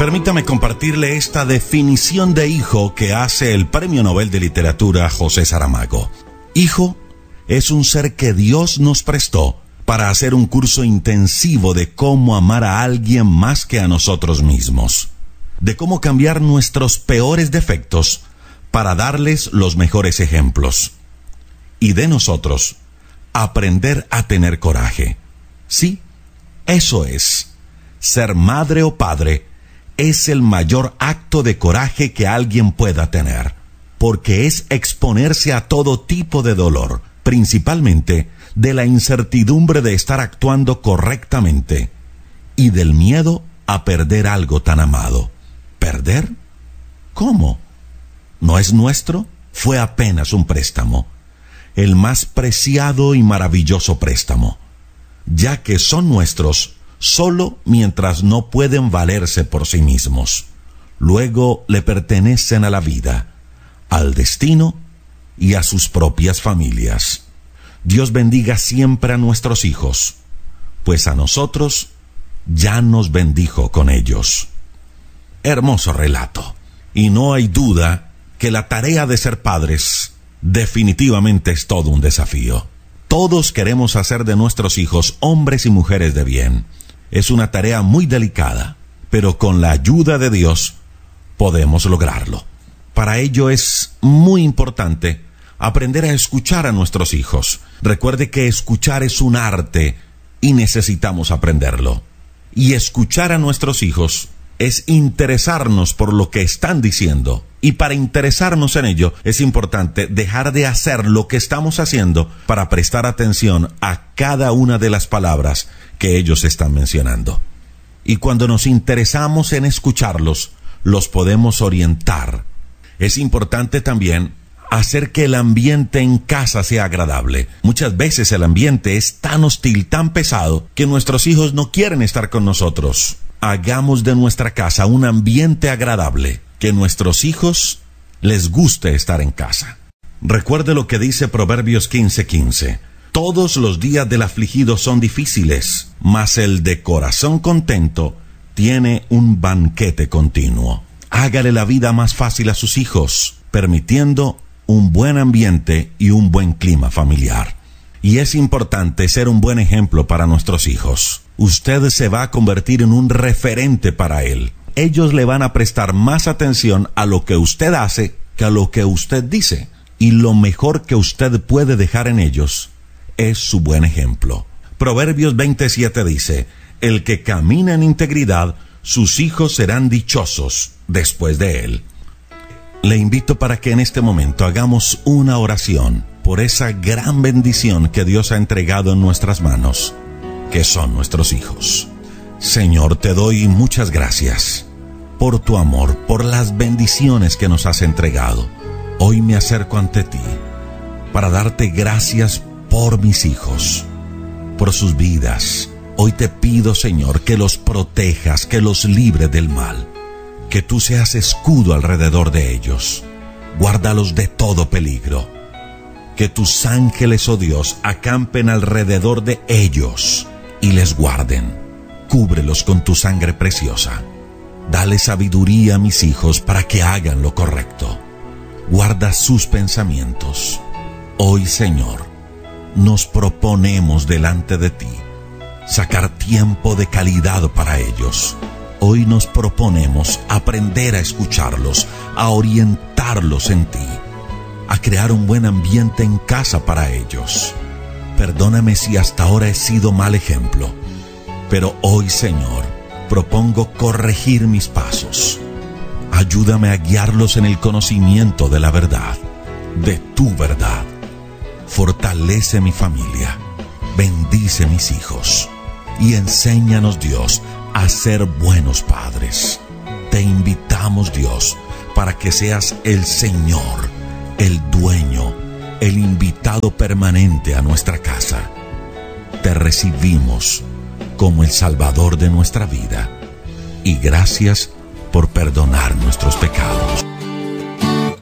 Permítame compartirle esta definición de hijo que hace el Premio Nobel de Literatura José Saramago. Hijo es un ser que Dios nos prestó para hacer un curso intensivo de cómo amar a alguien más que a nosotros mismos, de cómo cambiar nuestros peores defectos para darles los mejores ejemplos, y de nosotros aprender a tener coraje. Sí, eso es. Ser madre o padre es el mayor acto de coraje que alguien pueda tener, porque es exponerse a todo tipo de dolor, principalmente de la incertidumbre de estar actuando correctamente y del miedo a perder algo tan amado. ¿Perder? ¿Cómo? ¿No es nuestro? Fue apenas un préstamo, el más preciado y maravilloso préstamo, ya que son nuestros solo mientras no pueden valerse por sí mismos. Luego le pertenecen a la vida, al destino y a sus propias familias. Dios bendiga siempre a nuestros hijos, pues a nosotros ya nos bendijo con ellos. Hermoso relato. Y no hay duda que la tarea de ser padres definitivamente es todo un desafío. Todos queremos hacer de nuestros hijos hombres y mujeres de bien. Es una tarea muy delicada, pero con la ayuda de Dios podemos lograrlo. Para ello es muy importante aprender a escuchar a nuestros hijos. Recuerde que escuchar es un arte y necesitamos aprenderlo. Y escuchar a nuestros hijos es interesarnos por lo que están diciendo. Y para interesarnos en ello es importante dejar de hacer lo que estamos haciendo para prestar atención a cada una de las palabras que ellos están mencionando. Y cuando nos interesamos en escucharlos, los podemos orientar. Es importante también hacer que el ambiente en casa sea agradable. Muchas veces el ambiente es tan hostil, tan pesado, que nuestros hijos no quieren estar con nosotros. Hagamos de nuestra casa un ambiente agradable, que nuestros hijos les guste estar en casa. Recuerde lo que dice Proverbios 15:15. Todos los días del afligido son difíciles, mas el de corazón contento tiene un banquete continuo. Hágale la vida más fácil a sus hijos, permitiendo un buen ambiente y un buen clima familiar. Y es importante ser un buen ejemplo para nuestros hijos. Usted se va a convertir en un referente para él. Ellos le van a prestar más atención a lo que usted hace que a lo que usted dice. Y lo mejor que usted puede dejar en ellos es su buen ejemplo. Proverbios 27 dice: el que camina en integridad, sus hijos serán dichosos después de él. Le invito para que en este momento hagamos una oración por esa gran bendición que Dios ha entregado en nuestras manos, que son nuestros hijos. Señor, te doy muchas gracias por tu amor, por las bendiciones que nos has entregado. Hoy me acerco ante ti para darte gracias por mis hijos, por sus vidas. Hoy te pido, Señor, que los protejas, que los libres del mal, que tú seas escudo alrededor de ellos. Guárdalos de todo peligro. Que tus ángeles, oh Dios, acampen alrededor de ellos y les guarden. Cúbrelos con tu sangre preciosa. Dale sabiduría a mis hijos para que hagan lo correcto. Guarda sus pensamientos. Hoy, Señor, nos proponemos delante de ti sacar tiempo de calidad para ellos. Hoy nos proponemos aprender a escucharlos, a orientarlos en ti, a crear un buen ambiente en casa para ellos. Perdóname si hasta ahora he sido mal ejemplo, pero hoy, Señor, propongo corregir mis pasos. Ayúdame a guiarlos en el conocimiento de la verdad, de tu verdad. Fortalece mi familia, bendice mis hijos y enséñanos, Dios, a ser buenos padres. Te invitamos, Dios, para que seas el Señor, el dueño, el invitado permanente a nuestra casa. Te recibimos como el Salvador de nuestra vida y gracias por perdonar nuestros pecados.